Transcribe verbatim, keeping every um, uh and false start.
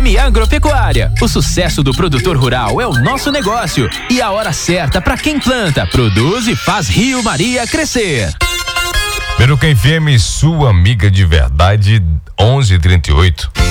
M Agropecuária. O sucesso do produtor rural é o nosso negócio e a hora certa para quem planta, produz e faz Rio Maria crescer. Peruca F M, sua amiga de verdade, onze e trinta e oito.